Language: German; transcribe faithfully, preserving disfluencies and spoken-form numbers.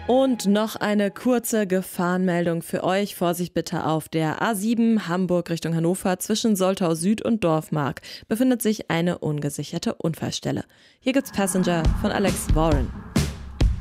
Und noch eine kurze Gefahrenmeldung für euch. Vorsicht bitte auf der A sieben Hamburg Richtung Hannover zwischen Soltau Süd und Dorfmark befindet sich eine ungesicherte Unfallstelle. Hier gibt's Passenger von Alex Warren.